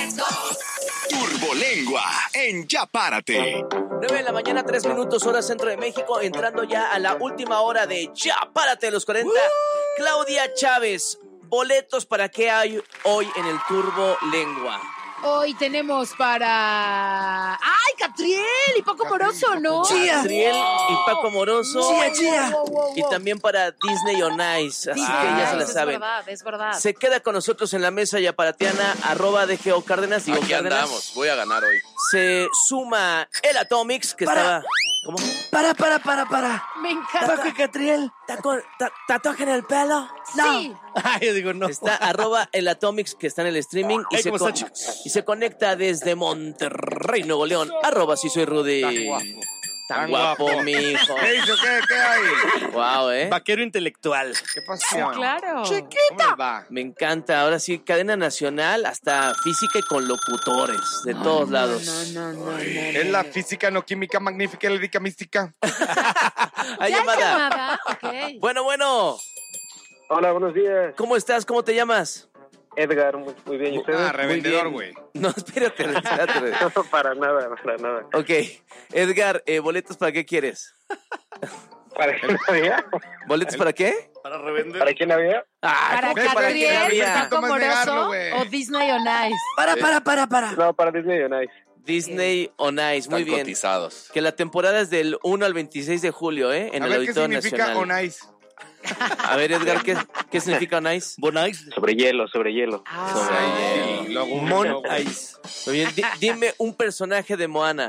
Turbolengua en Ya Párate. 9 de la mañana, 3 minutos, hora centro de México, entrando ya a la última hora de Ya Párate los 40. Claudia Chávez, boletos para qué hay hoy en el Turbolengua. Hoy tenemos para... ¡Ay, Catriel y Paco Moroso, ¿no? Catriel y Paco Moroso. Chía. Y también para Disney on Ice. Así que ya se la saben. Es verdad. Se queda con nosotros en la mesa yaparatiana, @DGO Cárdenas. Aquí Cárdenas. andamos, voy a ganar hoy. Se suma el Atomics, que estaba... ¿Cómo? Para. Me encanta. Paco y Catriel. ¿Tatuaje en el pelo? Sí. Ay, yo digo no. Está @el Atomics, que está en el streaming. Y, ¿cómo está, chicos? y se conecta desde Monterrey, Nuevo León. @sí soy Rudy. Tan guapo, mijo. ¿Qué hizo? ¿Qué hay? Wow, Vaquero intelectual. ¿Qué pasó? Claro. ¿Cómo les va? Me encanta. Ahora sí, cadena nacional, hasta física y con locutores de todos lados. No. Es la física no química magnífica, lírica mística. Hay ¿Ya llamada. llamada? Ok. Bueno. Hola, buenos días. ¿Cómo estás? ¿Cómo te llamas? Edgar, muy bien. ¿Y ustedes? Ah, revendedor, Muy bien. güey. No, espérate. No, para nada. Ok. Edgar, ¿boletos para qué quieres? ¿Para quién había? ¿Boletos para qué? Para revender. ¿Para quién había? Para ¿cómo que para quién Catriel, había? Paco Más negarlo, Moroso güey. o Disney on Ice. Para. No, para Disney on Ice. Disney on Ice, muy Están bien. cotizados. Que la temporada es del 1 al 26 de julio, En A el ver qué Auditorio significa Nacional. on ice. A ver, Edgar, ¿qué significa on Ice? Bonais. Sobre hielo. Ay, luego- Mon Ice. Muy bien, dime un personaje de Moana.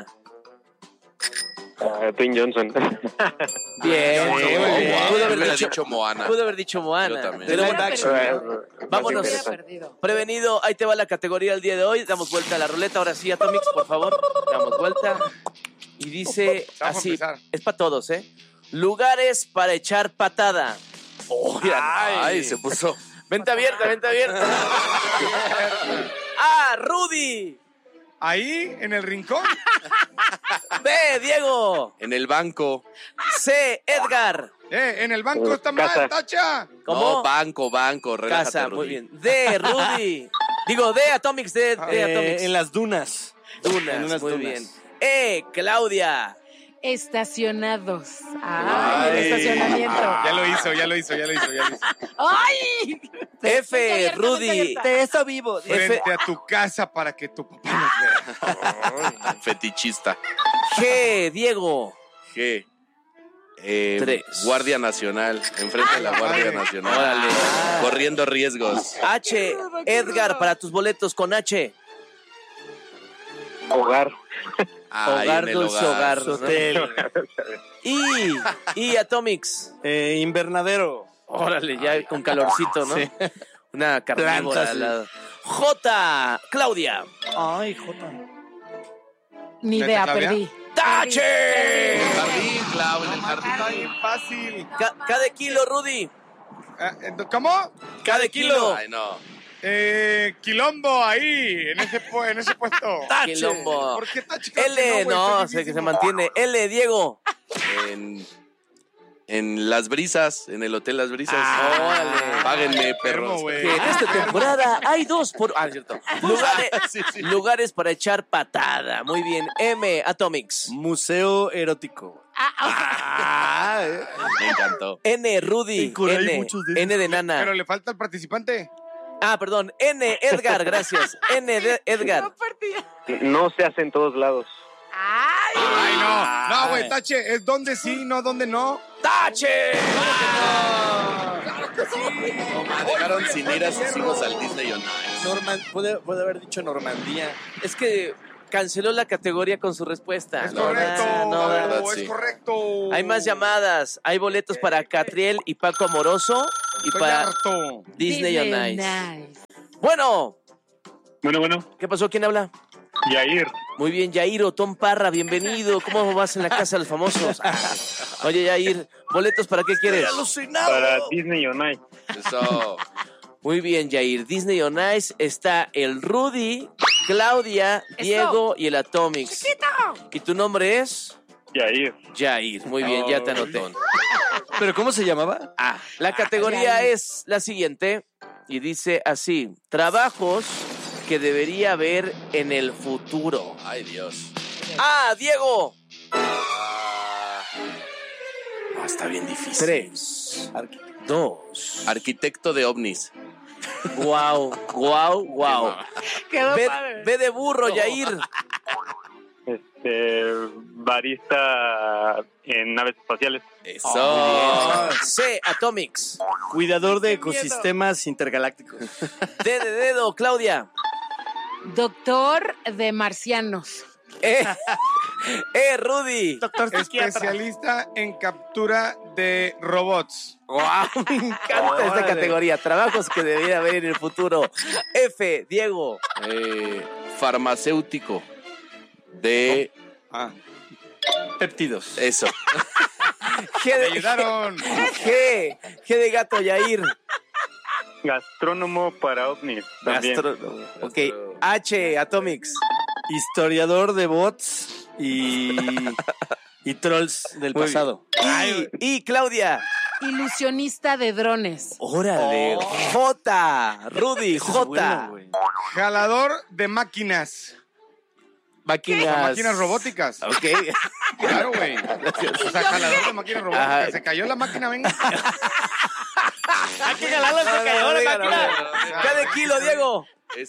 Dwayne Johnson. Bien, muy bien. bien. Pudo Yo haber hubiera dicho, dicho Moana. pudo haber dicho Moana. Yo también. Pero Live bueno, action. vámonos. Más Hubiera interesante. perdido. Prevenido, ahí te va la categoría del día de hoy. Damos vuelta a la ruleta. Ahora sí, Atomics, por favor. Damos vuelta. Y dice Vamos a así, empezar. es para todos, Lugares para echar patada. Ay, se puso. Venta abierta. Rudy. Ahí, en el rincón. B, Diego. En el banco. C, Edgar. En el banco está Casa. mal, tacha. ¿Cómo? No, banco. Relájate, Casa, Rudy. muy bien. D, Rudy. Digo, D, Atomics, D, Atomics. En las dunas. Dunas, en unas muy dunas. bien. E, Claudia. Estacionados. Ay. El estacionamiento. Ya lo hizo. ¡Ay! F, abierta, Rudy. abierta. De eso vivo. Frente a tu casa para que tu papá nos vea. Fetichista. G, Diego. G. 3. Guardia Nacional. Enfrente de la Guardia Nacional. Órale. Corriendo riesgos. H, Edgar, para tus boletos con H. Hogar. Ay, Hogar, en el dulce hogar. Hotel. Y Atomics. Invernadero. Órale, ya con calorcito, ¿no? Sí. Una carnívora Plantas, al lado. J, Claudia. Ay, Jota. Ni ¿Neta, idea, Claudia? perdí. ¡Tache! En el jardín, Clau, en el jardín. Está bien fácil. Cada kilo, Rudy. ¿Cómo? Cada kilo. Ay, no. Quilombo ahí, en ese puesto. Quilombo. ¿Por qué tache? L, no, güey, sé que se felicísimo. mantiene. L, Diego. En Las Brisas, en el Hotel Las Brisas. Órale. Páguenme, Enfermo, perros. güey. Que en esta temporada hay 2 por... Ah, cierto. Lugares para echar patada. Muy bien. M, Atomics. Museo erótico. Me encantó. N, Rudy. En Corea hay N, muchos de esos. N de nana. Pero le falta el participante. Ah, perdón. N, Edgar, gracias. N de Edgar. No se hace en todos lados. Ay, no. No, güey, tache. Es donde sí, no donde no. ¡Tache! Dejaron sin ir a sus hijos al Disney on Ice. Puede haber dicho Normandía. Es que canceló la categoría con su respuesta. Es No, correcto. no, la verdad, es sí. correcto. Hay más llamadas. Hay boletos para Catriel y Paco Amoroso y Estoy para harto. Disney on Ice. Nice. Bueno, Bueno. ¿qué pasó? ¿Quién habla? Yair. Muy bien, Yair, Tom Parra, bienvenido. ¿Cómo vas en la casa de los famosos? Oye, Yair, ¿boletos para qué quieres? Para Disney on Ice. Eso. Muy bien, Yair. Disney on Ice está el Rudy, Claudia, Diego y el Atomics. ¿Y tu nombre es? Yair. Yair. Muy bien, ya te anoté. ¿Pero cómo se llamaba? La categoría Yair. es la siguiente y dice así: trabajos que debería haber en el futuro? Ay, Dios. ¡Ah, Diego! Está bien difícil. 3, 2. Arquitecto de ovnis. Wow. Quedó padre. Ve de burro, Yair. Barista en naves espaciales. Eso. C, Atomics. Cuidador de ecosistemas intergalácticos. D de dedo, Claudia. Doctor de marcianos. Rudy. Doctor Especialista en captura de robots. Wow, me encanta esta Órale. categoría. Trabajos que debería haber en el futuro. F, Diego. Farmacéutico de... Péptidos. Eso. G Me de, ayudaron. G de gato, Yair. Gastrónomo para ovnis también. Gastrónomo. Ok, H, Atomics. Historiador de bots y trolls del Muy pasado. Y Claudia. Ilusionista de drones. Órale. J, Rudy, J. Bueno, güey. Jalador de máquinas. Máquinas. Máquinas robóticas. Ok. Claro, güey. O sea, jalador de máquinas robóticas. Ajá. Se cayó la máquina, venga. Hay que jalarlo, se cayó la máquina. Cada kilo, Diego.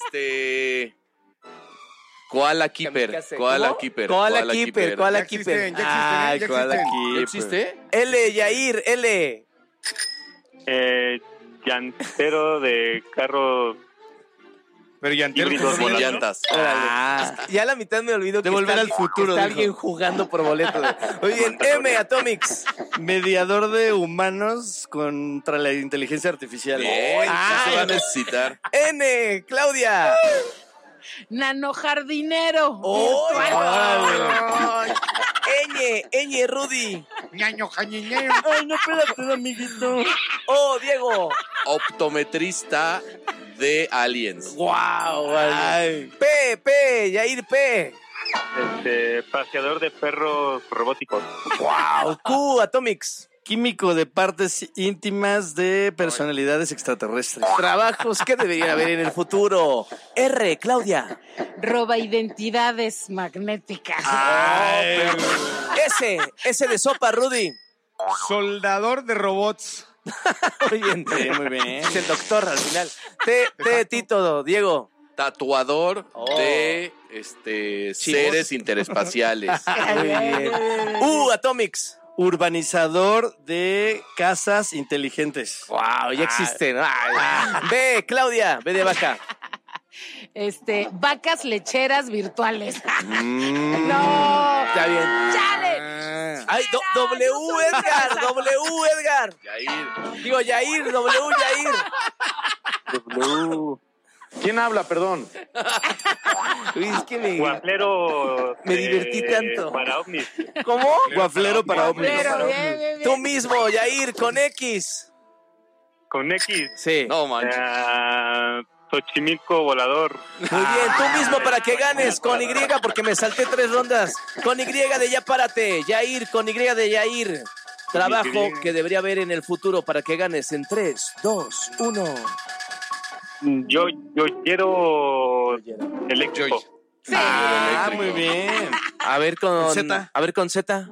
Koala Keeper. Kamikaze. Koala ¿Cómo? Keeper. Koala Keeper, Koala Ya Keeper. existen, Ay, ya Koala existen. Keeper. ¿Existe? L, Yair, L. Llantero de carros Pero llantero híbridos con Sin volados. llantas. Ya a la mitad me olvido De que Volver está al Futuro, está dijo. alguien jugando por boletos. Muy bien, M, Atomics. Mediador de humanos contra la inteligencia artificial. Bien, eso va a necesitar. N, Claudia. Nanojardinero. ¡Ay! Ñ, Rudy. ñaño jañiñero. Ay, no, espérate, amiguito. O, Diego. Optometrista de aliens. ¡Wow! P, Yair, P. Paseador de perros robóticos. ¡Wow! Q, Atomics. Químico de partes íntimas de personalidades extraterrestres. Trabajos que deberían haber en el futuro. R, Claudia. Roba identidades magnéticas. S de sopa, Rudy. Soldador de robots. Muy bien. Sí, muy bien. Es el doctor al final. T de Tito, Diego. Tatuador de seres interespaciales. Muy bien. Atomics. Urbanizador de casas inteligentes. Wow, ya existen. B, Claudia, B de vaca. Vacas lecheras virtuales. No. Está bien. ¡Chale! Ay, W, Edgar. Yair. Digo, Yair, Yair. ¿Quién habla, perdón? Uy, es que Guaflero. Me divertí tanto. Para ovnis. ¿Cómo? Guaflero para ovnis. Pero bien. Tú mismo, Yair, con X. Con X. Sí. No manches. Xochimilco volador. Muy bien, tú mismo para que ganes con Y, porque me salté 3 rondas. Con Y de Ya Párate. Yair, con Y de Yair. Trabajo que debería haber en el futuro para que ganes en 3, 2, 1. Yo quiero eléctrico. Sí. Muy bien. A ver con Z. A ver con Z.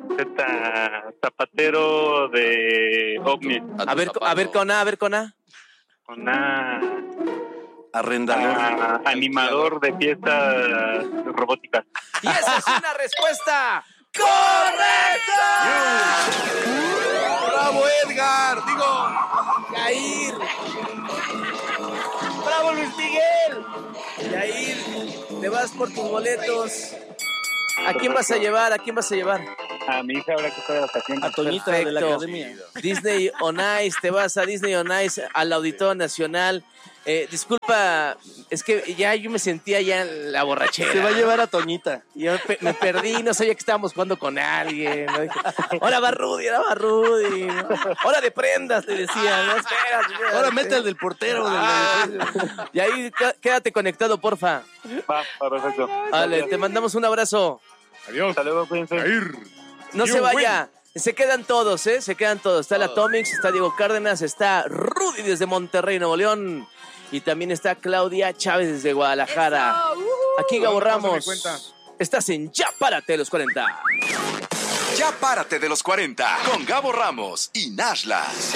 Zapatero de ovnis. A ver con A, Con A. Arrendador. Animador de fiestas robóticas. Y esa es una respuesta correcta. ¡Bravo, Edgar! Digo, Yair. Bravo, Luis Miguel. Yair, te vas por tus boletos. ¿A quién vas a llevar? A mi hija habrá que estar de vacaciones. A Toñita de la Perfecto. academia. Disney on Ice, te vas a Disney on Ice, al Auditorio Nacional. Disculpa, es que ya yo me sentía ya en la borrachera. Se va a llevar a Toñita. Yo me perdí, no sabía que estábamos jugando con alguien. ¿No? Dije, ahora va Rudy, ¿no? Hora de prendas, te decía. ¿No? Espérate. Ahora mete al del portero. Y ahí quédate conectado, porfa. Va, perfecto. Vale, te mandamos un abrazo. Adiós. Hasta luego, cuídense. Yair. No se vaya. Se quedan todos, ¿eh? Se quedan todos. Está el Atomics, está Diego Cárdenas, está Rudy desde Monterrey, Nuevo León. Y también está Claudia Chávez desde Guadalajara. Eso, Aquí Gabo ¿Dónde pasa mi Ramos. cuenta? Estás en Ya Párate los 40. Ya párate de los 40 con Gabo Ramos y Nashla.